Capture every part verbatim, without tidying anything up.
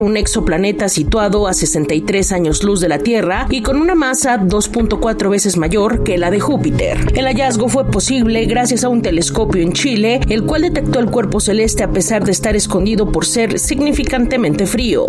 un exoplaneta situado a sesenta y tres años luz de la Tierra y con una masa dos punto cuatro veces mayor que la de Júpiter. El hallazgo fue posible gracias a un telescopio en Chile, el cual detectó el cuerpo celeste a pesar de estar escondido por ser significantemente frío.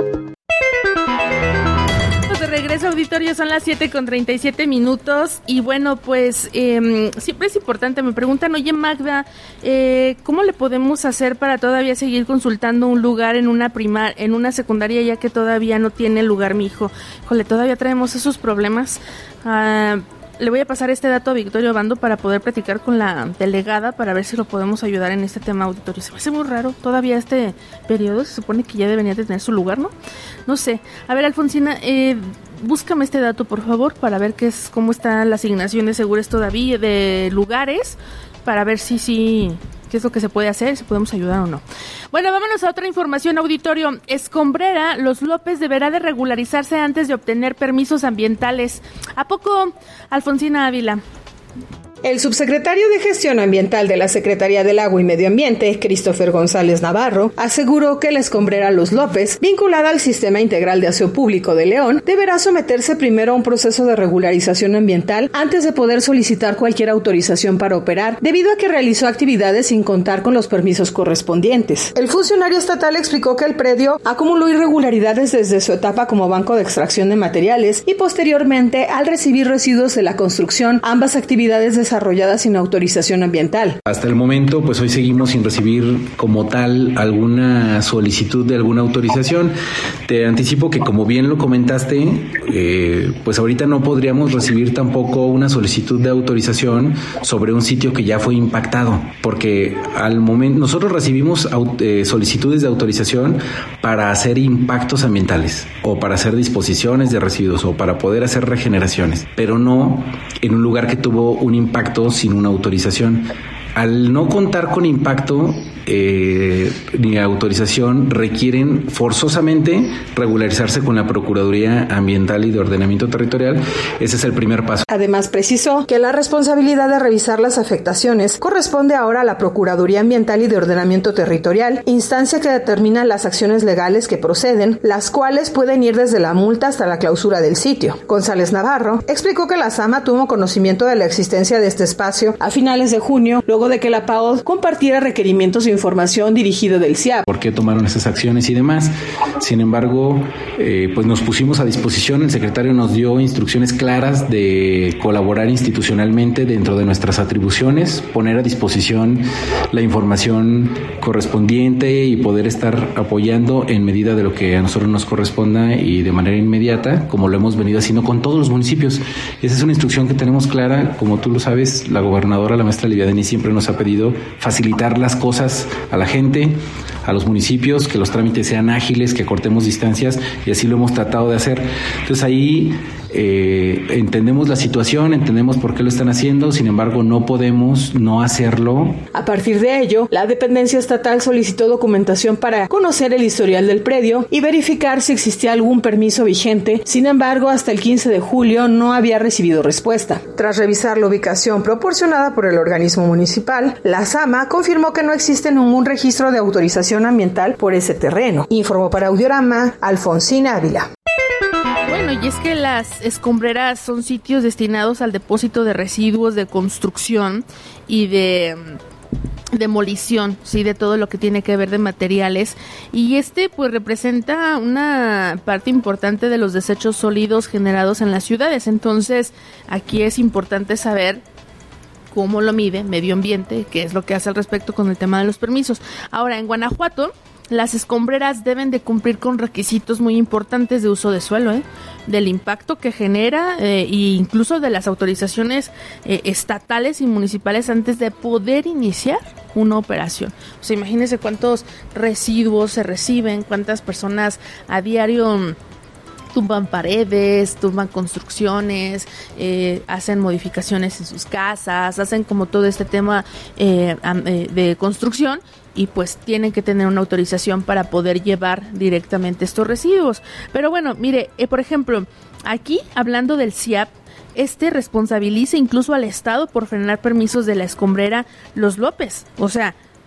Regreso, auditorio, son las siete con treinta y siete minutos y bueno, pues eh, siempre es importante, me preguntan, oye Magda, eh, ¿cómo le podemos hacer para todavía seguir consultando un lugar en una primar, en una secundaria ya que todavía no tiene lugar mi hijo? Jole, todavía traemos esos problemas. Uh, Le voy a pasar este dato a Victorio Bando para poder platicar con la delegada para ver si lo podemos ayudar en este tema, auditorio. Se me hace muy raro, todavía este periodo se supone que ya debería de tener su lugar, ¿no? No sé. A ver, Alfonsina, eh, búscame este dato, por favor, para ver qué es, cómo está la asignación de seguros todavía, de lugares, para ver si sí... qué es lo que se puede hacer, si podemos ayudar o no. Bueno, vámonos a otra información, auditorio. Escombrera, Los López deberá de regularizarse antes de obtener permisos ambientales. ¿A poco, Alfonsina Ávila? El subsecretario de Gestión Ambiental de la Secretaría del Agua y Medio Ambiente, Christopher González Navarro, aseguró que la escombrera Los López, vinculada al Sistema Integral de Aseo Público de León, deberá someterse primero a un proceso de regularización ambiental antes de poder solicitar cualquier autorización para operar, debido a que realizó actividades sin contar con los permisos correspondientes. El funcionario estatal explicó que el predio acumuló irregularidades desde su etapa como banco de extracción de materiales y posteriormente al recibir residuos de la construcción, ambas actividades de desarrolladas sin autorización ambiental. Hasta el momento, pues hoy seguimos sin recibir como tal alguna solicitud de alguna autorización. Te anticipo que, como bien lo comentaste, eh, pues ahorita no podríamos recibir tampoco una solicitud de autorización sobre un sitio que ya fue impactado, porque al momento nosotros recibimos eh, solicitudes de autorización para hacer impactos ambientales o para hacer disposiciones de residuos o para poder hacer regeneraciones, pero no en un lugar que tuvo un impacto sin una autorización. Al no contar con impacto eh, ni autorización, requieren forzosamente regularizarse con la Procuraduría Ambiental y de Ordenamiento Territorial. Ese es el primer paso. Además, precisó que la responsabilidad de revisar las afectaciones corresponde ahora a la Procuraduría Ambiental y de Ordenamiento Territorial, instancia que determina las acciones legales que proceden, las cuales pueden ir desde la multa hasta la clausura del sitio. González Navarro explicó que la SAMA tuvo conocimiento de la existencia de este espacio a finales de junio, luego de que la P A O D compartiera requerimientos de información dirigido del C I A P. ¿Por qué tomaron esas acciones y demás? Sin embargo, eh, pues nos pusimos a disposición, el secretario nos dio instrucciones claras de colaborar institucionalmente dentro de nuestras atribuciones, poner a disposición la información correspondiente y poder estar apoyando en medida de lo que a nosotros nos corresponda y de manera inmediata, como lo hemos venido haciendo con todos los municipios. Esa es una instrucción que tenemos clara, como tú lo sabes, la gobernadora, la maestra Lidia Denis, siempre nos ha pedido facilitar las cosas a la gente, a los municipios, que los trámites sean ágiles, que cortemos distancias, y así lo hemos tratado de hacer. Entonces ahí eh, entendemos la situación, entendemos por qué lo están haciendo, sin embargo no podemos no hacerlo. A partir de ello, la dependencia estatal solicitó documentación para conocer el historial del predio y verificar si existía algún permiso vigente. Sin embargo, hasta el quince de julio no había recibido respuesta. Tras revisar la ubicación proporcionada por el organismo municipal, la SAMA confirmó que no existe ningún registro de autorización ambiental por ese terreno. Informó para Audiorama, Alfonsina Ávila. Bueno, y es que las escombreras son sitios destinados al depósito de residuos de construcción y de demolición, sí, de todo lo que tiene que ver de materiales, y este pues representa una parte importante de los desechos sólidos generados en las ciudades. Entonces aquí es importante saber cómo lo mide Medio Ambiente, qué es lo que hace al respecto con el tema de los permisos. Ahora, en Guanajuato, las escombreras deben de cumplir con requisitos muy importantes de uso de suelo, ¿eh? del impacto que genera eh, e incluso de las autorizaciones eh, estatales y municipales antes de poder iniciar una operación. O sea, imagínense cuántos residuos se reciben, cuántas personas a diario tumban paredes, tumban construcciones, eh, hacen modificaciones en sus casas, hacen como todo este tema eh, de construcción, y pues tienen que tener una autorización para poder llevar directamente estos residuos. Pero bueno, mire, eh, por ejemplo, aquí hablando del C I A P, este responsabiliza incluso al Estado por frenar permisos de la escombrera Los López. O sea,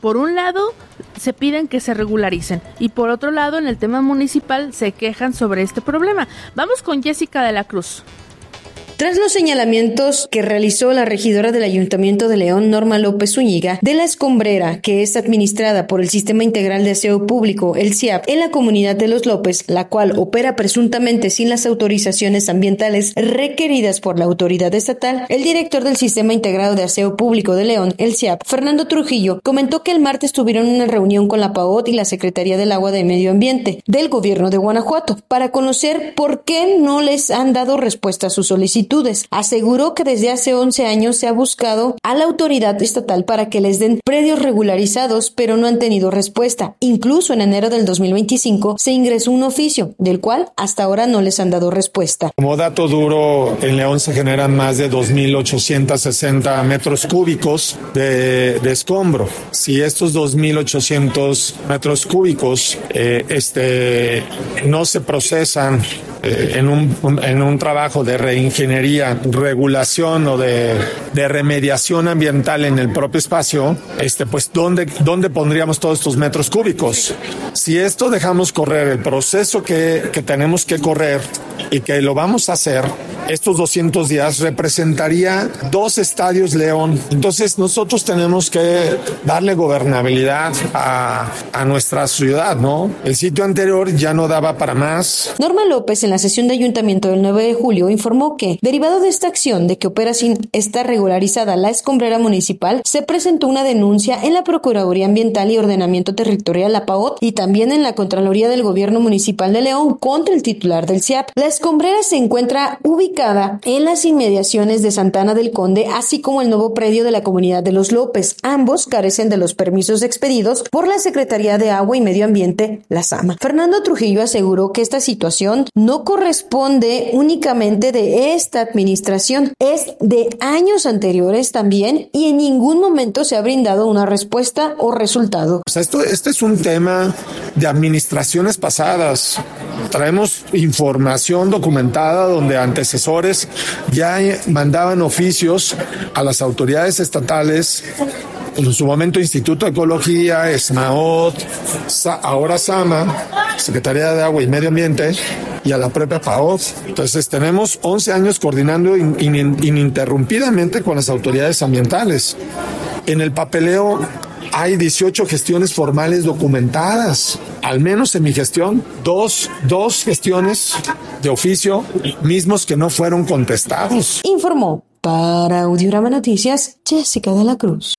por un lado se piden que se regularicen y por otro lado en el tema municipal se quejan sobre este problema. Vamos con Jessica de la Cruz. Tras los señalamientos que realizó la regidora del Ayuntamiento de León, Norma López Zúñiga, de la escombrera que es administrada por el Sistema Integral de Aseo Público, el S I A P, en la comunidad de Los López, la cual opera presuntamente sin las autorizaciones ambientales requeridas por la autoridad estatal, el director del Sistema Integrado de Aseo Público de León, el S I A P, Fernando Trujillo, comentó que el martes tuvieron una reunión con la P A O T y la Secretaría del Agua de Medio Ambiente del Gobierno de Guanajuato para conocer por qué no les han dado respuesta a sus solicitudes. Aseguró que desde hace once años se ha buscado a la autoridad estatal para que les den predios regularizados, pero no han tenido respuesta. Incluso en enero del dos mil veinticinco se ingresó un oficio, del cual hasta ahora no les han dado respuesta. Como dato duro, en León se generan más de dos mil ochocientos sesenta metros cúbicos de, de escombro. Si estos dos mil ochocientos metros cúbicos eh, este, no se procesan eh, en, un, en un trabajo de reingeniería, regulación o de, de remediación ambiental en el propio espacio, este, pues ¿dónde, dónde pondríamos todos estos metros cúbicos? Si esto dejamos correr el proceso que, que tenemos que correr y que lo vamos a hacer, estos doscientos días representaría dos estadios León. Entonces nosotros tenemos que darle gobernabilidad a, a nuestra ciudad, ¿no? El sitio anterior ya no daba para más. Norma López, en la sesión de ayuntamiento del nueve de julio, informó que, derivado de esta acción de que opera sin estar regularizada la escombrera municipal, se presentó una denuncia en la Procuraduría Ambiental y Ordenamiento Territorial, la P A O T, y también en la Contraloría del Gobierno Municipal de León contra el titular del S I A P. La escombrera se encuentra ubicada en las inmediaciones de Santana del Conde, así como el nuevo predio de la comunidad de Los López. Ambos carecen de los permisos expedidos por la Secretaría de Agua y Medio Ambiente, la SAMA. Fernando Trujillo aseguró que esta situación no corresponde únicamente de esta administración, es de años anteriores también y en ningún momento se ha brindado una respuesta o resultado. O sea, esto, este es un tema de administraciones pasadas. Traemos información documentada donde antecesores ya mandaban oficios a las autoridades estatales, en su momento Instituto de Ecología, ESMAOT, ahora SAMA, Secretaría de Agua y Medio Ambiente, y a la propia P A O T. Entonces tenemos once años coordinando in, in, ininterrumpidamente con las autoridades ambientales. En el papeleo hay dieciocho gestiones formales documentadas, al menos en mi gestión, dos, dos gestiones de oficio mismos que no fueron contestados. Informó para Audiorama Noticias, Jessica de la Cruz.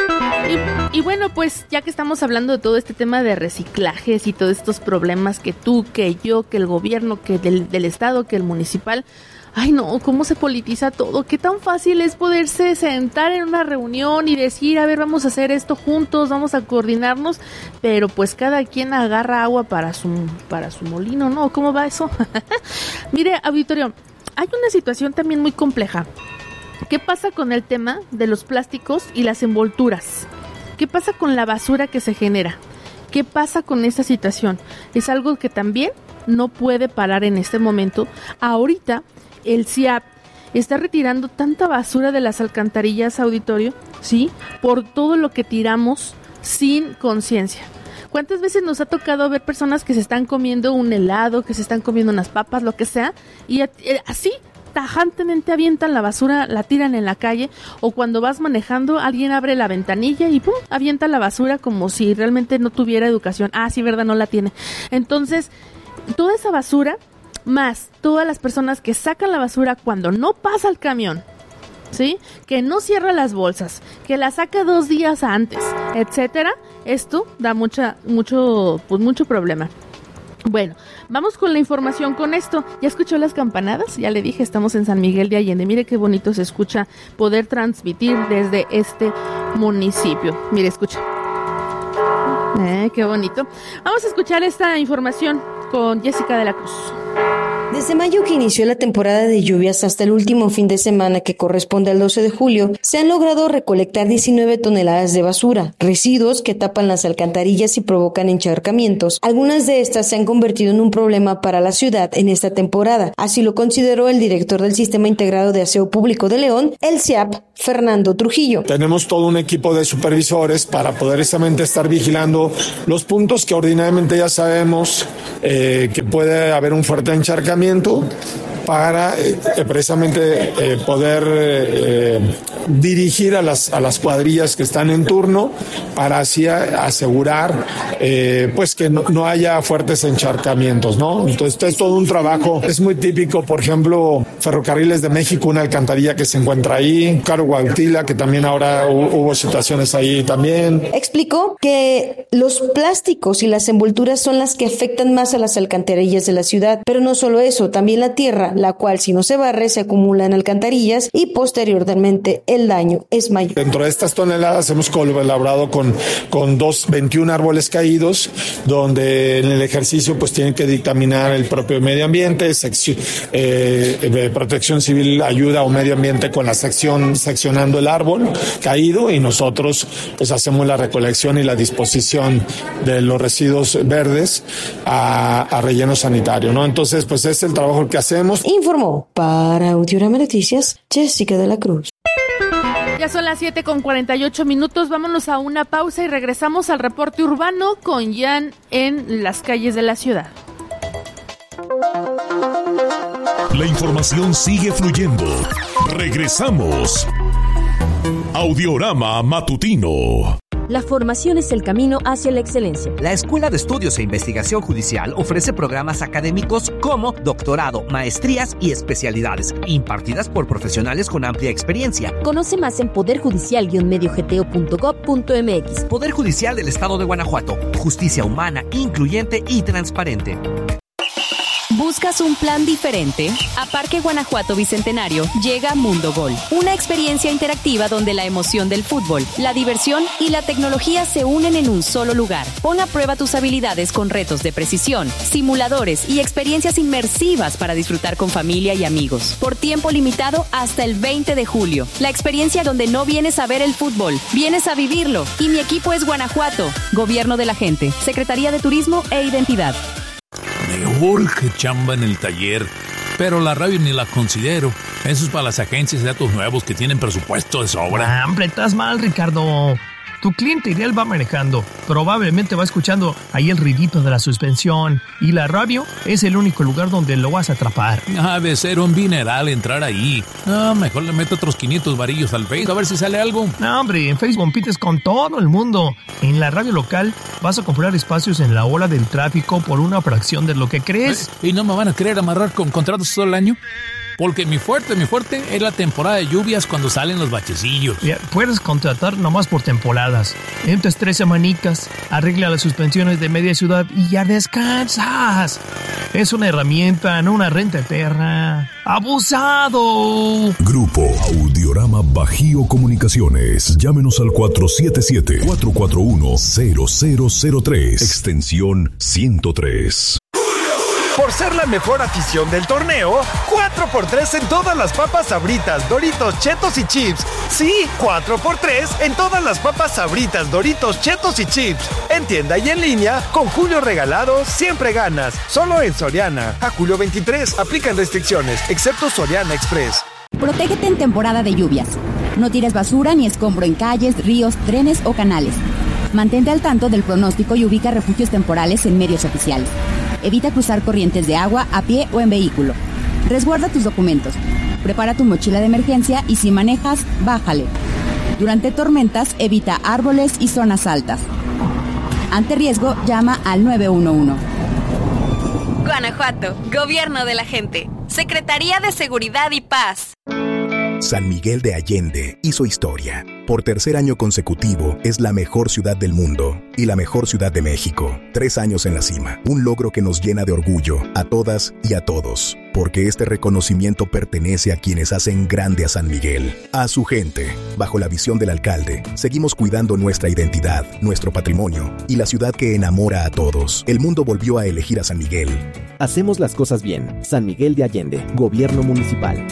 Y, y bueno, pues ya que estamos hablando de todo este tema de reciclajes y todos estos problemas que tú, que yo, que el gobierno, que del, del estado, que el municipal... Ay no, cómo se politiza todo, qué tan fácil es poderse sentar en una reunión y decir, a ver, vamos a hacer esto juntos, vamos a coordinarnos, pero pues cada quien agarra agua para su, para su molino, ¿no? ¿Cómo va eso? Mire, auditorio, hay una situación también muy compleja. ¿Qué pasa con el tema de los plásticos y las envolturas? ¿Qué pasa con la basura que se genera? ¿Qué pasa con esta situación? Es algo que también no puede parar en este momento. Ahorita el S I A P está retirando tanta basura de las alcantarillas, auditorio, ¿sí? Por todo lo que tiramos sin conciencia. ¿Cuántas veces nos ha tocado ver personas que se están comiendo un helado, que se están comiendo unas papas, lo que sea, y así tajantemente avientan la basura, la tiran en la calle, o cuando vas manejando alguien abre la ventanilla y pum, avienta la basura como si realmente no tuviera educación? Ah, sí, verdad, no la tiene. Entonces, toda esa basura, más todas las personas que sacan la basura cuando no pasa el camión, ¿sí? Que no cierra las bolsas, que la saca dos días antes, etcétera. Esto da mucha, mucho, pues mucho problema. Bueno, vamos con la información con esto. ¿Ya escuchó las campanadas? Ya le dije, estamos en San Miguel de Allende. Mire qué bonito se escucha poder transmitir desde este municipio. Mire, escucha. Eh, qué bonito. Vamos a escuchar esta información con Jessica de la Cruz. Desde mayo que inició la temporada de lluvias hasta el último fin de semana que corresponde al doce de julio, se han logrado recolectar diecinueve toneladas de basura, residuos que tapan las alcantarillas y provocan encharcamientos. Algunas de estas se han convertido en un problema para la ciudad en esta temporada, así lo consideró el director del Sistema Integrado de Aseo Público de León, el C I A P, Fernando Trujillo. Tenemos todo un equipo de supervisores para poder precisamente estar vigilando los puntos que ordinariamente ya sabemos eh, que puede haber un fuerte encharcamiento para eh, precisamente eh, poder eh, dirigir a las, a las cuadrillas que están en turno para así a, asegurar eh, pues que no, no haya fuertes encharcamientos, ¿no? Entonces esto es todo un trabajo, es muy típico, por ejemplo, Ferrocarriles de México, una alcantarilla que se encuentra ahí, Caro Guautila, que también ahora hubo situaciones ahí también. Explicó que los plásticos y las envolturas son las que afectan más a las alcantarillas de la ciudad, pero no solo eso, también la tierra, la cual si no se barre se acumula en alcantarillas y posteriormente el daño es mayor. Dentro de estas toneladas hemos colaborado con, con dos, veintiún árboles caídos, donde en el ejercicio pues tienen que dictaminar el propio medio ambiente, sección, eh, Protección Civil ayuda o medio ambiente con la sección, seccionando el árbol caído, y nosotros pues hacemos la recolección y la disposición de los residuos verdes a, a relleno sanitario, ¿no? Entonces pues es el trabajo que hacemos. Informó para Audiorama Noticias Jessica de la Cruz. Ya son las siete con cuarenta y ocho minutos, vámonos a una pausa y regresamos al reporte urbano con Jan en las calles de la ciudad. La información sigue fluyendo. Regresamos. Audiorama Matutino. La formación es el camino hacia la excelencia. La Escuela de Estudios e Investigación Judicial ofrece programas académicos como doctorado, maestrías y especialidades, impartidas por profesionales con amplia experiencia. Conoce más en poder judicial guion medio g t o punto gob punto m x. Poder Judicial del Estado de Guanajuato. Justicia humana, incluyente y transparente. ¿Buscas un plan diferente? A Parque Guanajuato Bicentenario llega Mundo Gol, una experiencia interactiva donde la emoción del fútbol, la diversión y la tecnología se unen en un solo lugar. Pon a prueba tus habilidades con retos de precisión, simuladores y experiencias inmersivas para disfrutar con familia y amigos. Por tiempo limitado hasta el veinte de julio. La experiencia donde no vienes a ver el fútbol, vienes a vivirlo. Y mi equipo es Guanajuato, Gobierno de la Gente, Secretaría de Turismo e Identidad. Me urge chamba en el taller, pero la radio ni la considero. Eso es para las agencias de datos nuevos que tienen presupuesto de sobra. Ah, hombre, estás mal, Ricardo. Tu cliente ideal va manejando, probablemente va escuchando ahí el ruidito de la suspensión, y la radio es el único lugar donde lo vas a atrapar. Ha de ser un dineral entrar ahí. Ah, mejor le meto otros quinientos varillos al Facebook a ver si sale algo. No, hombre, en Facebook compites con todo el mundo. En la radio local vas a comprar espacios en la ola del tráfico por una fracción de lo que crees. ¿Y no me van a querer amarrar con contratos todo el año? Porque mi fuerte, mi fuerte es la temporada de lluvias cuando salen los bachecillos. Ya, puedes contratar nomás por temporadas. Entras tres semanicas, arregla las suspensiones de media ciudad y ya descansas. Es una herramienta, no una renta eterna. ¡Abusado! Grupo Audiorama Bajío Comunicaciones. Llámenos al cuatro siete siete, cuatro cuatro uno, cero cero cero tres, extensión ciento tres. Por ser la mejor afición del torneo, cuatro por tres en todas las papas Sabritas, Doritos, Chetos y Chips. Sí, cuatro por tres en todas las papas Sabritas, Doritos, Chetos y Chips. En tienda y en línea, con Julio Regalado, siempre ganas. Solo en Soriana. A julio veintitrés, aplican restricciones, excepto Soriana Express. Protégete en temporada de lluvias. No tires basura ni escombro en calles, ríos, trenes o canales. Mantente al tanto del pronóstico y ubica refugios temporales en medios oficiales. Evita cruzar corrientes de agua a pie o en vehículo. Resguarda tus documentos. Prepara tu mochila de emergencia y si manejas, bájale. Durante tormentas, evita árboles y zonas altas. Ante riesgo, llama al nueve uno uno. Guanajuato, Gobierno de la Gente, Secretaría de Seguridad y Paz. San Miguel de Allende hizo historia. Por tercer año consecutivo es la mejor ciudad del mundo y la mejor ciudad de México. Tres años en la cima, un logro que nos llena de orgullo a todas y a todos, porque este reconocimiento pertenece a quienes hacen grande a San Miguel, a su gente. Bajo la visión del alcalde, seguimos cuidando nuestra identidad, nuestro patrimonio y la ciudad que enamora a todos. El mundo volvió a elegir a San Miguel. Hacemos las cosas bien. San Miguel de Allende, Gobierno Municipal.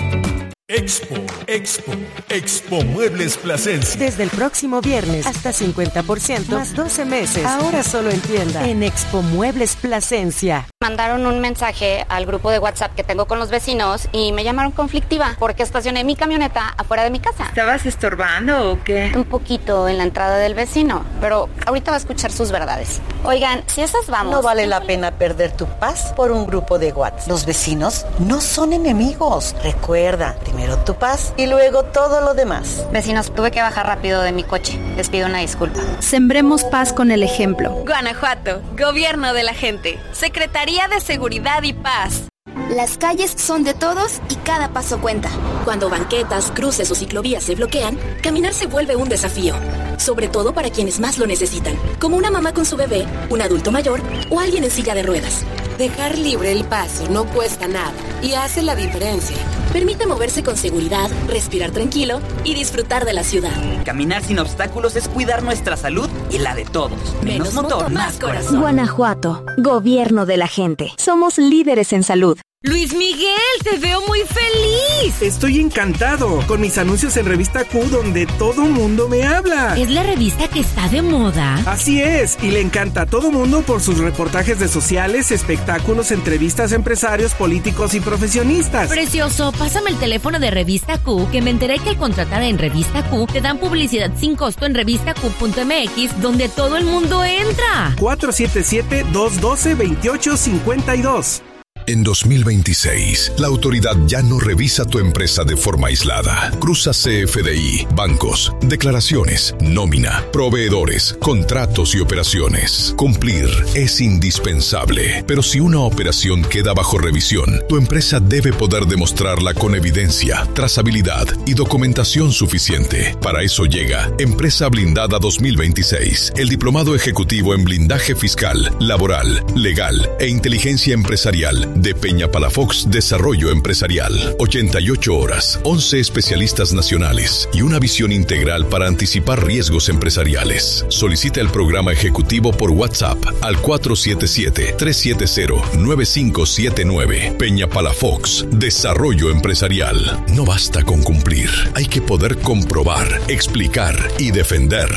Expo, Expo, Expo Muebles Plasencia. Desde el próximo viernes hasta cincuenta por ciento más doce meses. Ahora solo en tienda en Expo Muebles Plasencia. Mandaron un mensaje al grupo de WhatsApp que tengo con los vecinos y me llamaron conflictiva porque estacioné mi camioneta afuera de mi casa. ¿Estabas estorbando o qué? Un poquito en la entrada del vecino, pero ahorita va a escuchar sus verdades. Oigan, si esas vamos... No vale la pena perder tu paz por un grupo de WhatsApp. Los vecinos no son enemigos. Recuerda, primero tu paz y luego todo lo demás. Vecinos, tuve que bajar rápido de mi coche. Les pido una disculpa. Sembremos paz con el ejemplo. Guanajuato, Gobierno de la gente, Secretaría de Seguridad y Paz. Las calles son de todos y cada paso cuenta. Cuando banquetas, cruces o ciclovías se bloquean, caminar se vuelve un desafío. Sobre todo para quienes más lo necesitan, como una mamá con su bebé, un adulto mayor o alguien en silla de ruedas. Dejar libre el paso no cuesta nada y hace la diferencia. Permite moverse con seguridad, respirar tranquilo y disfrutar de la ciudad. Caminar sin obstáculos es cuidar nuestra salud y la de todos. Menos, Menos motor, motor, más corazón. Guanajuato, Gobierno de la gente. Somos líderes en salud. Luis Miguel, te veo muy feliz. Estoy encantado con mis anuncios en Revista Q, donde todo mundo me habla. ¿Es la revista que está de moda? Así es, y le encanta a todo mundo por sus reportajes de sociales, espectáculos, entrevistas a empresarios, políticos y profesionistas. Precioso, pásame el teléfono de Revista Q, que me enteré que al contratar en Revista Q te dan publicidad sin costo en revista q punto m x, donde todo el mundo entra. cuatro siete siete, dos uno dos, dos ocho cinco dos. En dos mil veintiséis, la autoridad ya no revisa tu empresa de forma aislada. Cruza C F D I, bancos, declaraciones, nómina, proveedores, contratos y operaciones. Cumplir es indispensable, pero si una operación queda bajo revisión, tu empresa debe poder demostrarla con evidencia, trazabilidad y documentación suficiente. Para eso llega Empresa Blindada dos mil veintiséis, el diplomado ejecutivo en blindaje fiscal, laboral, legal e inteligencia empresarial de Peña Palafox Desarrollo Empresarial. ochenta y ocho horas, once especialistas nacionales y una visión integral para anticipar riesgos empresariales. Solicita el programa ejecutivo por WhatsApp al cuatro siete siete, tres siete cero, nueve cinco siete nueve. Peña Palafox Desarrollo Empresarial. No basta con cumplir, hay que poder comprobar, explicar y defender.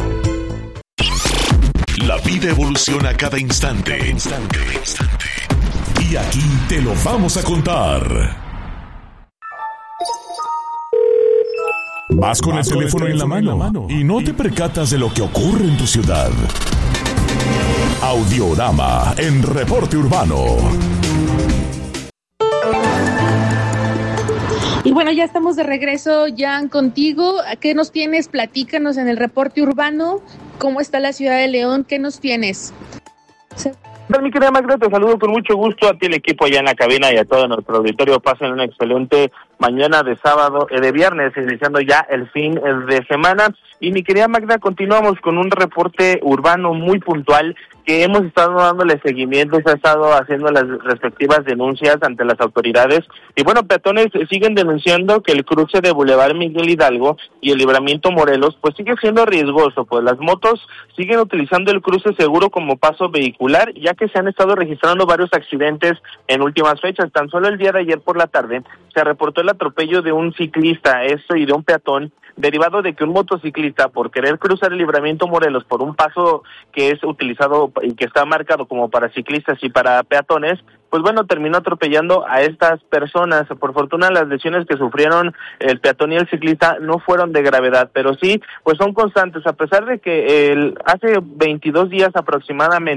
La vida evoluciona a cada instante. Instante, instante. Y aquí te lo vamos a contar. Vas con el teléfono en la mano y no te percatas de lo que ocurre en tu ciudad. Audiorama en Reporte Urbano. Y bueno, ya estamos de regreso, Jan, contigo. ¿Qué nos tienes? Platícanos en el Reporte Urbano. ¿Cómo está la ciudad de León? ¿Qué nos tienes? Sí. Mi querida Magda, te saludo con mucho gusto a ti, el equipo allá en la cabina y a todo nuestro auditorio. Pasen una excelente mañana de sábado, eh, de viernes, iniciando ya el fin de semana. Y mi querida Magda, continuamos con un reporte urbano muy puntual que hemos estado dándole seguimiento, se ha estado haciendo las respectivas denuncias ante las autoridades. Y bueno, peatones siguen denunciando que el cruce de Boulevard Miguel Hidalgo y el Libramiento Morelos pues sigue siendo riesgoso, pues las motos siguen utilizando el cruce seguro como paso vehicular, ya que se han estado registrando varios accidentes en últimas fechas. Tan solo el día de ayer por la tarde se reportó el atropello de un ciclista, esto y de un peatón, derivado de que un motociclista, por querer cruzar el Libramiento Morelos por un paso que es utilizado y que está marcado como para ciclistas y para peatones, pues bueno, terminó atropellando a estas personas. Por fortuna, las lesiones que sufrieron el peatón y el ciclista no fueron de gravedad, pero sí, pues son constantes, a pesar de que el, hace veintidós días aproximadamente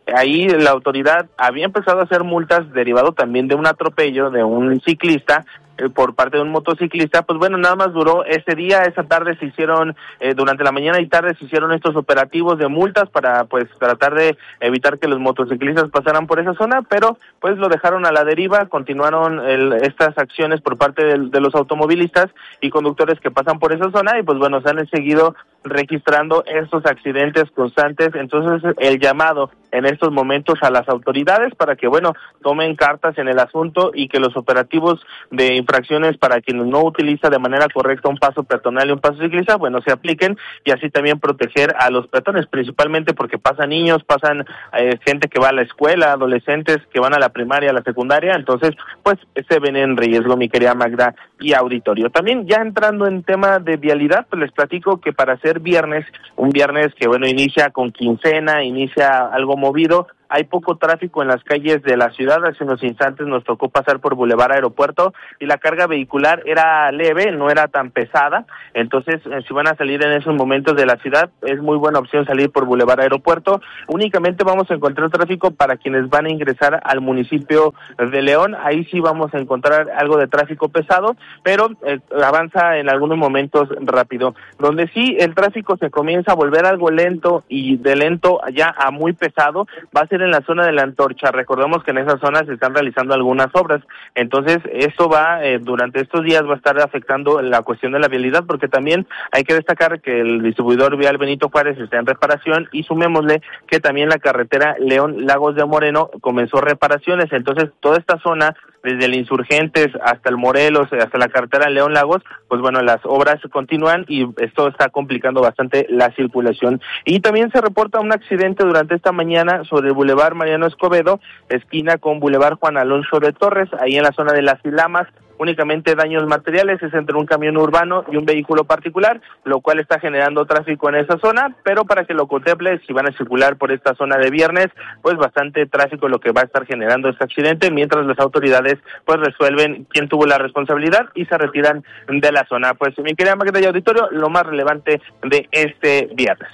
ahí la autoridad había empezado a hacer multas derivado también de un atropello de un ciclista por parte de un motociclista. Pues bueno, nada más duró ese día, esa tarde se hicieron, eh, durante la mañana y tarde se hicieron estos operativos de multas para pues tratar de evitar que los motociclistas pasaran por esa zona, pero pues lo dejaron a la deriva, continuaron el, estas acciones por parte de, de los automovilistas y conductores que pasan por esa zona, y pues bueno, se han seguido registrando estos accidentes constantes. Entonces el llamado en estos momentos a las autoridades para que bueno, tomen cartas en el asunto y que los operativos de infracciones para quienes no utiliza de manera correcta un paso peatonal y un paso ciclista, bueno, se apliquen, y así también proteger a los peatones, principalmente porque pasan niños, pasan eh, gente que va a la escuela, adolescentes que van a la primaria, a la secundaria, entonces pues se ven en riesgo, mi querida Magda y auditorio. También ya entrando en tema de vialidad, pues les platico que para ser viernes, un viernes que bueno, inicia con quincena, inicia algo movido, hay poco tráfico en las calles de la ciudad. Hace unos instantes nos tocó pasar por Boulevard Aeropuerto y la carga vehicular era leve, no era tan pesada. Entonces, eh, si van a salir en esos momentos de la ciudad, es muy buena opción salir por Boulevard Aeropuerto. Únicamente vamos a encontrar tráfico para quienes van a ingresar al municipio de León. Ahí sí vamos a encontrar algo de tráfico pesado, pero eh, avanza en algunos momentos rápido. Donde sí el tráfico se comienza a volver algo lento y de lento ya a muy pesado, va a ser en la zona de la Antorcha. Recordemos que en esa zona se están realizando algunas obras, entonces esto va, eh, durante estos días va a estar afectando la cuestión de la vialidad, porque también hay que destacar que el distribuidor vial Benito Juárez está en reparación, y sumémosle que también la carretera León Lagos de Moreno comenzó reparaciones. Entonces toda esta zona, desde el Insurgentes hasta el Morelos, hasta la carretera León Lagos, pues bueno, las obras continúan y esto está complicando bastante la circulación. Y también se reporta un accidente durante esta mañana sobre el Boulevard Mariano Escobedo, esquina con Boulevard Juan Alonso de Torres, ahí en la zona de Las Ilamas. Únicamente daños materiales, es entre un camión urbano y un vehículo particular, lo cual está generando tráfico en esa zona, pero para que lo contemple, si van a circular por esta zona de viernes, pues bastante tráfico lo que va a estar generando este accidente, mientras las autoridades pues resuelven quién tuvo la responsabilidad y se retiran de la zona. Pues mi querida Magda y auditorio, lo más relevante de este viernes.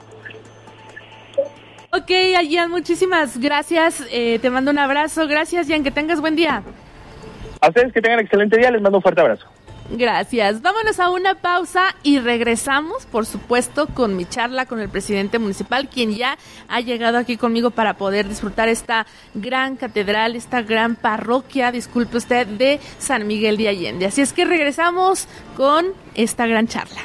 Ok, Jan, muchísimas gracias, eh, te mando un abrazo, gracias, Jan, que tengas buen día. A ustedes que tengan excelente día, les mando un fuerte abrazo. Gracias. Vámonos a una pausa y regresamos, por supuesto, con mi charla con el presidente municipal, quien ya ha llegado aquí conmigo para poder disfrutar esta gran catedral, esta gran parroquia, disculpe usted, de San Miguel de Allende. Así es que regresamos con esta gran charla.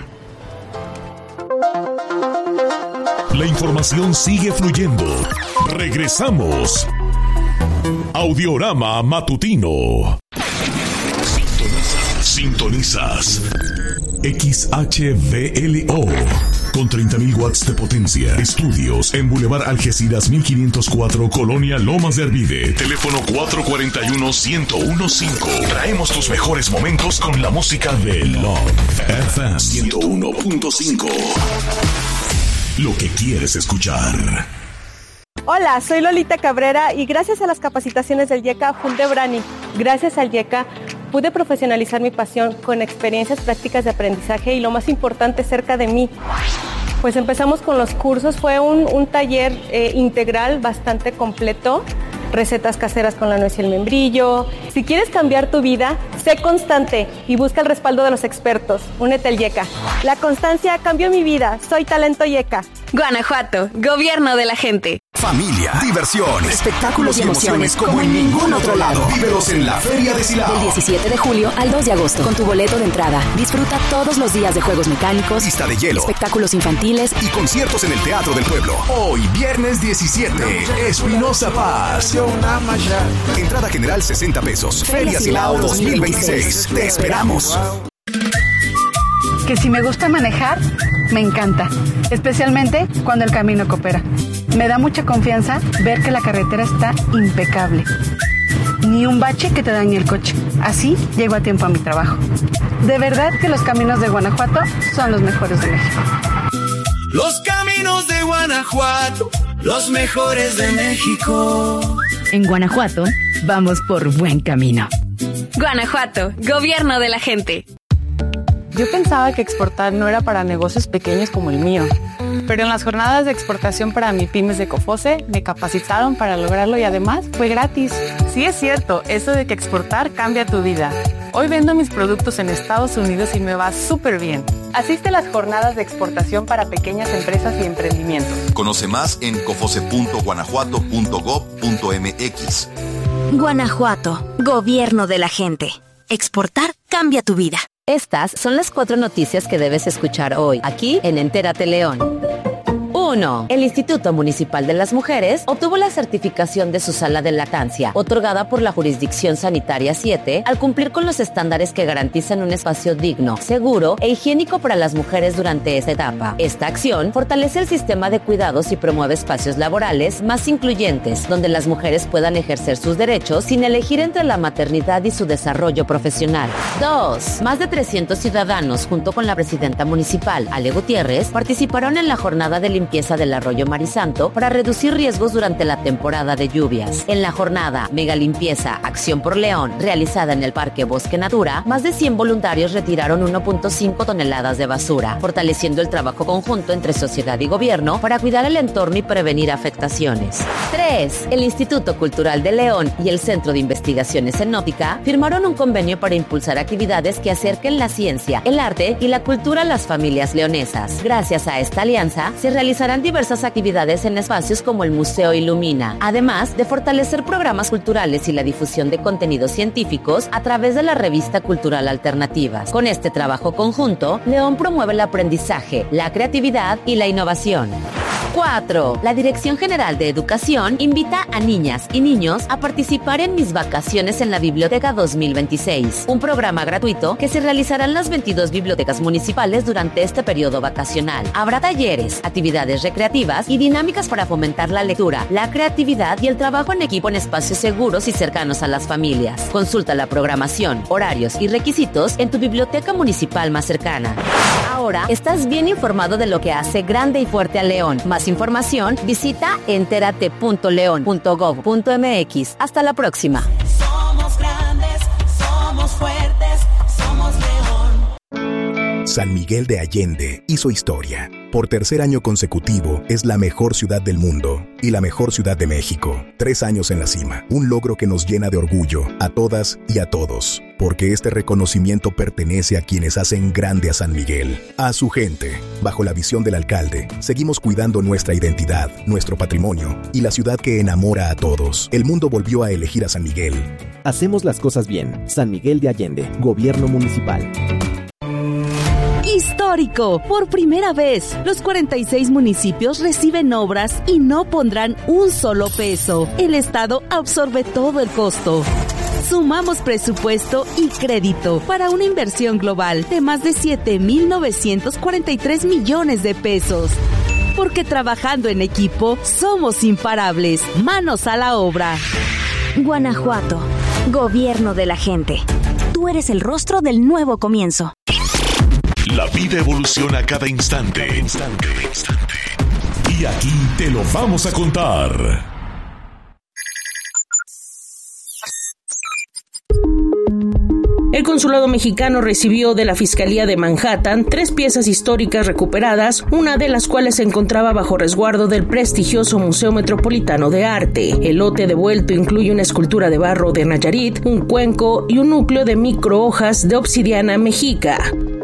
La información sigue fluyendo. Regresamos. Audiorama Matutino. Sintonizas. Sintonizas. X H V L O. Con treinta mil watts de potencia. Estudios en Boulevard Algeciras mil quinientos cuatro, Colonia Lomas de Arvide. Teléfono cuatro cuatro uno, uno cero uno cinco. Traemos tus mejores momentos con la música de Love F M ciento uno punto cinco. Lo que quieres escuchar. Hola, soy Lolita Cabrera y gracias a las capacitaciones del IECA Fundebrani, gracias al IECA pude profesionalizar mi pasión con experiencias prácticas de aprendizaje y lo más importante, cerca de mí. Pues empezamos con los cursos, fue un, un taller eh, integral bastante completo, recetas caseras con la nuez y el membrillo. Si quieres cambiar tu vida, sé constante y busca el respaldo de los expertos. Únete al IECA. La constancia cambió mi vida, soy Talento IECA. Guanajuato, gobierno de la gente. Familia, diversión, espectáculos y emociones como en ningún otro lado. Vívelos en la Feria de Silao. Del diecisiete de julio al dos de agosto. Con tu boleto de entrada. Disfruta todos los días de juegos mecánicos, pista de hielo, espectáculos infantiles y conciertos en el Teatro del Pueblo. Hoy, viernes diecisiete, Espinosa Paz. Entrada general sesenta pesos. Feria Silao dos mil veintiséis. Te esperamos. Que si me gusta manejar, me encanta, especialmente cuando el camino coopera. Me da mucha confianza ver que la carretera está impecable. Ni un bache que te dañe el coche. Así llego a tiempo a mi trabajo. De verdad que los caminos de Guanajuato son los mejores de México. Los caminos de Guanajuato, los mejores de México. En Guanajuato, vamos por buen camino. Guanajuato, gobierno de la gente. Yo pensaba que exportar no era para negocios pequeños como el mío, pero en las jornadas de exportación para MIPYMES de COFOSE me capacitaron para lograrlo y además fue gratis. Sí es cierto, eso de que exportar cambia tu vida. Hoy vendo mis productos en Estados Unidos y me va súper bien. Asiste a las jornadas de exportación para pequeñas empresas y emprendimientos. Conoce más en cofose punto guanajuato punto gob punto mx. Guanajuato, gobierno de la gente. Exportar cambia tu vida. Estas son las cuatro noticias que debes escuchar hoy, aquí en Entérate León. uno. El Instituto Municipal de las Mujeres obtuvo la certificación de su sala de lactancia, otorgada por la Jurisdicción Sanitaria siete, al cumplir con los estándares que garantizan un espacio digno, seguro e higiénico para las mujeres durante esta etapa. Esta acción fortalece el sistema de cuidados y promueve espacios laborales más incluyentes, donde las mujeres puedan ejercer sus derechos sin elegir entre la maternidad y su desarrollo profesional. dos. Más de trescientos ciudadanos, junto con la presidenta municipal, Ale Gutiérrez, participaron en la jornada de limpieza del arroyo Marisanto para reducir riesgos durante la temporada de lluvias. En la jornada Mega Limpieza Acción por León, realizada en el Parque Bosque Natura, más de cien voluntarios retiraron uno punto cinco toneladas de basura, fortaleciendo el trabajo conjunto entre sociedad y gobierno para cuidar el entorno y prevenir afectaciones. tres. El Instituto Cultural de León y el Centro de Investigaciones en Óptica firmaron un convenio para impulsar actividades que acerquen la ciencia, el arte y la cultura a las familias leonesas. Gracias a esta alianza, se realizarán diversas actividades en espacios como el Museo Ilumina, además de fortalecer programas culturales y la difusión de contenidos científicos a través de la revista cultural Alternativas. Con este trabajo conjunto, León promueve el aprendizaje, la creatividad y la innovación. cuatro. La Dirección General de Educación invita a niñas y niños a participar en Mis Vacaciones en la Biblioteca dos mil veintiséis, un programa gratuito que se realizará en las veintidós bibliotecas municipales durante este periodo vacacional. Habrá talleres, actividades recreativas y dinámicas para fomentar la lectura, la creatividad y el trabajo en equipo en espacios seguros y cercanos a las familias. Consulta la programación, horarios y requisitos en tu biblioteca municipal más cercana. Ahora estás bien informado de lo que hace grande y fuerte a León. Más información, visita entérate punto león punto gob punto mx. Hasta la próxima. Somos grandes, somos fuertes, somos León. San Miguel de Allende hizo historia. Por tercer año consecutivo es la mejor ciudad del mundo y la mejor ciudad de México. Tres años en la cima, un logro que nos llena de orgullo a todas y a todos, porque este reconocimiento pertenece a quienes hacen grande a San Miguel, a su gente. Bajo la visión del alcalde, seguimos cuidando nuestra identidad, nuestro patrimonio y la ciudad que enamora a todos. El mundo volvió a elegir a San Miguel. Hacemos las cosas bien. San Miguel de Allende, Gobierno Municipal. Histórico. Por primera vez, los cuarenta y seis municipios reciben obras y no pondrán un solo peso. El Estado absorbe todo el costo. Sumamos presupuesto y crédito para una inversión global de más de siete mil novecientos cuarenta y tres millones de pesos. Porque trabajando en equipo, somos imparables. Manos a la obra. Guanajuato, gobierno de la gente. Tú eres el rostro del nuevo comienzo. La vida evoluciona a cada instante. Instante, instante. Y aquí te lo vamos a contar. El consulado mexicano recibió de la Fiscalía de Manhattan tres piezas históricas recuperadas, una de las cuales se encontraba bajo resguardo del prestigioso Museo Metropolitano de Arte. El lote devuelto incluye una escultura de barro de Nayarit, un cuenco y un núcleo de microhojas de obsidiana mexica.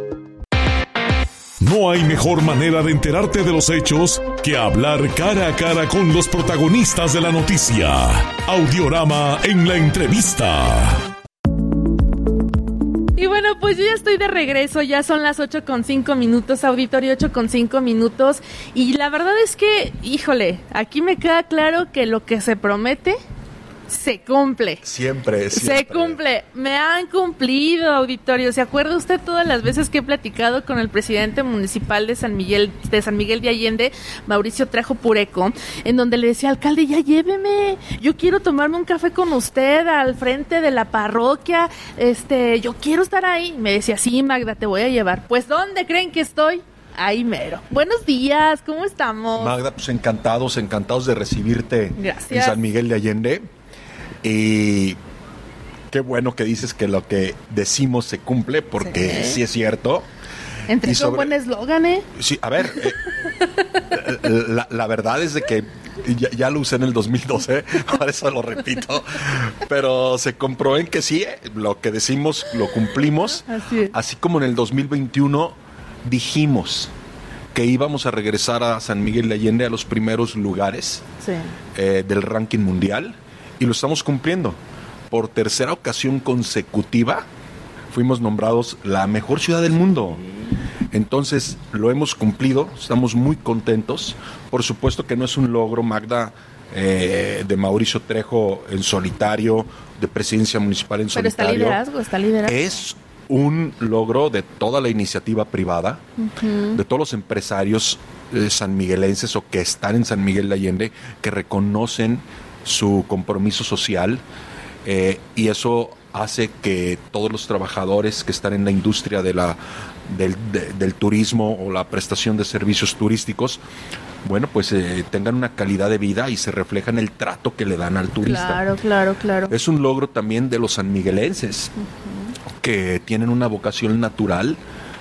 No hay mejor manera de enterarte de los hechos que hablar cara a cara con los protagonistas de la noticia. Audiorama en la entrevista. Y bueno, pues yo ya estoy de regreso, ya son las ocho con cinco minutos, auditorio ocho con cinco minutos, y la verdad es que, híjole, aquí me queda claro que lo que se promete se cumple. Siempre, siempre. Se cumple. Me han cumplido, auditorio. ¿Se acuerda usted todas las veces que he platicado con el presidente municipal de San Miguel, de San Miguel de Allende, Mauricio Trejo Pureco, en donde le decía, alcalde, ya lléveme, yo quiero tomarme un café con usted al frente de la parroquia, este, yo quiero estar ahí? Me decía, sí, Magda, te voy a llevar. Pues, ¿dónde creen que estoy? Ahí mero. Buenos días, ¿cómo estamos? Magda, pues encantados, encantados de recibirte. Gracias. En San Miguel de Allende. Y qué bueno que dices que lo que decimos se cumple, porque sí, sí es cierto. Entre un buen eslogan, ¿eh? Sí, a ver, eh, la, la verdad es de que ya, ya lo usé en el dos mil doce, por eso lo repito, pero se comprobó en que sí, lo que decimos lo cumplimos, así es. Así como en el dos mil veintiuno dijimos que íbamos a regresar a San Miguel de Allende a los primeros lugares sí. eh, del ranking mundial, y lo estamos cumpliendo. Por tercera ocasión consecutiva fuimos nombrados la mejor ciudad del mundo. Entonces lo hemos cumplido, estamos muy contentos. Por supuesto que no es un logro, Magda, eh, de Mauricio Trejo en solitario, de presidencia municipal en Pero solitario. está liderazgo, está liderazgo. Es un logro de toda la iniciativa privada, uh-huh. de todos los empresarios eh, sanmiguelenses o que están en San Miguel de Allende, que reconocen su compromiso social, eh, y eso hace que todos los trabajadores que están en la industria de la del, de, del turismo o la prestación de servicios turísticos, bueno, pues eh, tengan una calidad de vida y se refleja en el trato que le dan al turista. Claro, claro, claro. Es un logro también de los sanmiguelenses, uh-huh. que tienen una vocación natural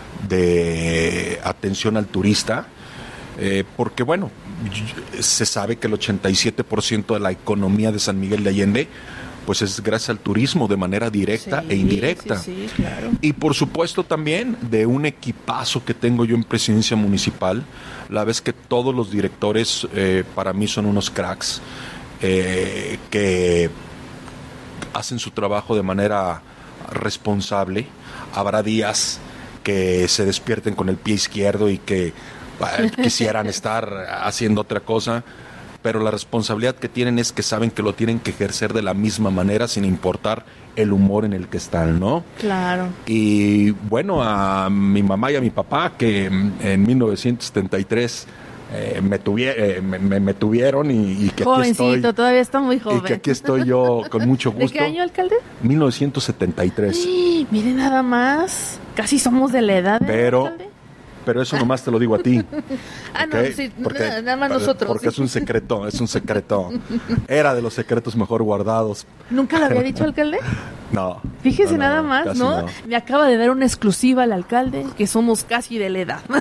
de atención al turista, eh, porque bueno, se sabe que el ochenta y siete por ciento de la economía de San Miguel de Allende pues es gracias al turismo de manera directa sí, e indirecta. Sí, sí, claro. Y por supuesto también de un equipazo que tengo yo en presidencia municipal, la vez que todos los directores eh, para mí son unos cracks, eh, que hacen su trabajo de manera responsable. Habrá días que se despierten con el pie izquierdo y que eh, quisieran estar haciendo otra cosa, pero la responsabilidad que tienen es que saben que lo tienen que ejercer de la misma manera sin importar el humor en el que están, ¿no? Claro. Y bueno, a mi mamá y a mi papá, que en mil novecientos setenta y tres eh, me, tuvi- eh, me, me, me tuvieron y, y que Jovencito, aquí estoy, todavía está muy joven. y que aquí estoy yo con mucho gusto. ¿De qué año, alcalde? mil novecientos setenta y tres. Sí, mire nada más, casi somos de la edad, ¿eh, Pero... alcalde? Pero eso nomás te lo digo a ti. Ah, ¿okay? no, sí, porque, nada, nada más nosotros. Porque sí. es un secreto, es un secreto. Era de los secretos mejor guardados. ¿Nunca lo había dicho, alcalde? No. Fíjese no, no, nada más, ¿no? no. Me acaba de dar una exclusiva al alcalde, que somos casi de la edad.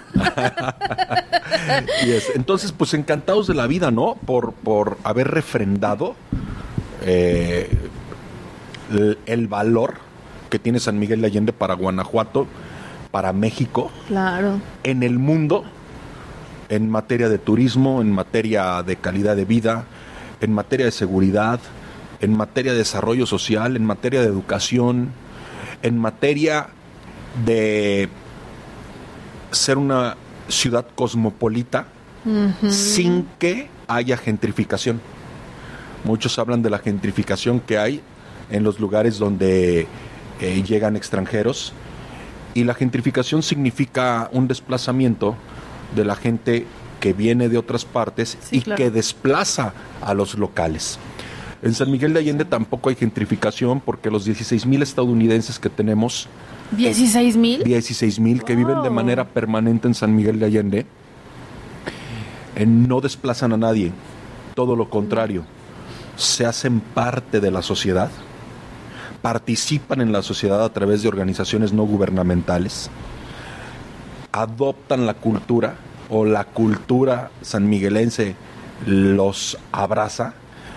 Y es, entonces, pues encantados de la vida, ¿no? Por, por haber refrendado eh, el, el valor que tiene San Miguel de Allende para Guanajuato, para México, claro, en el mundo, en materia de turismo, en materia de calidad de vida, en materia de seguridad, en materia de desarrollo social, en materia de educación, en materia de ser una ciudad cosmopolita, uh-huh. sin que haya gentrificación. Muchos hablan de la gentrificación que hay en los lugares donde eh, llegan extranjeros. Y la gentrificación significa un desplazamiento de la gente que viene de otras partes sí, y claro. que desplaza a los locales. En San Miguel de Allende tampoco hay gentrificación porque los dieciséis mil estadounidenses que tenemos... ¿dieciséis mil? dieciséis mil que wow. viven de manera permanente en San Miguel de Allende, eh, no desplazan a nadie, todo lo contrario, se hacen parte de la sociedad, participan en la sociedad a través de organizaciones no gubernamentales, adoptan la cultura o la cultura sanmiguelense los abraza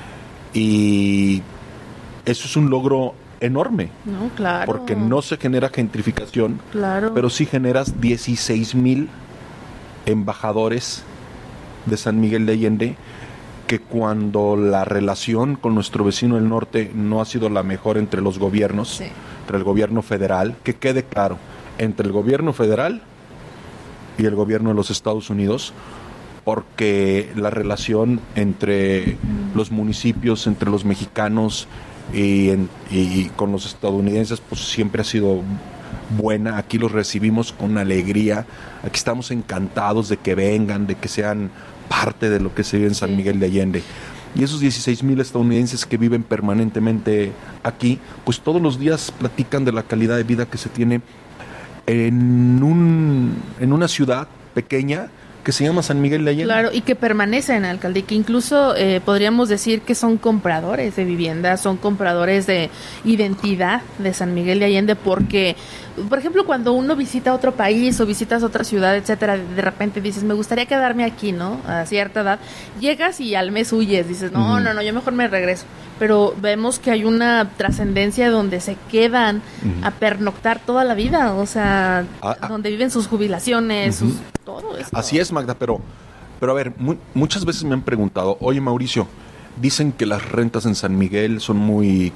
y eso es un logro enorme. No, claro. Porque no se genera gentrificación, claro. pero sí generas dieciséis mil embajadores de San Miguel de Allende que cuando la relación con nuestro vecino del norte no ha sido la mejor entre los gobiernos, sí. entre el gobierno federal, que quede claro, entre el gobierno federal y el gobierno de los Estados Unidos, porque la relación entre mm. los municipios, entre los mexicanos y, en, y con los estadounidenses, pues siempre ha sido buena. Aquí los recibimos con alegría, aquí estamos encantados de que vengan, de que sean parte de lo que se vive en San Miguel de Allende. Y esos dieciséis mil estadounidenses que viven permanentemente aquí, pues todos los días platican de la calidad de vida que se tiene en, un, en una ciudad pequeña, que se llama San Miguel de Allende. Claro, y que permanecen, alcalde, y que incluso eh, podríamos decir que son compradores de vivienda, son compradores de identidad de San Miguel de Allende, porque, por ejemplo, cuando uno visita otro país o visitas otra ciudad, etcétera, de repente dices, me gustaría quedarme aquí, ¿no? A cierta edad, llegas y al mes huyes, dices, no, uh-huh. no, no, yo mejor me regreso. Pero vemos que hay una trascendencia donde se quedan uh-huh. a pernoctar toda la vida, o sea, ah, ah. donde viven sus jubilaciones, uh-huh. sus, todo eso. Así es, Magda, pero, pero a ver, mu- muchas veces me han preguntado, oye, Mauricio, dicen que las rentas en San Miguel son muy